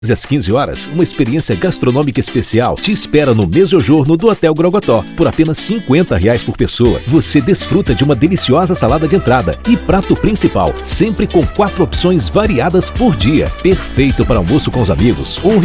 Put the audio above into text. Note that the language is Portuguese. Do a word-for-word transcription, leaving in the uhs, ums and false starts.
Às quinze horas, uma experiência gastronômica especial te espera no Mezzogiorno do Hotel Grogotó. Por apenas cinquenta reais por pessoa, você desfruta de uma deliciosa salada de entrada e prato principal, sempre com quatro opções variadas por dia. Perfeito para almoço com os amigos ou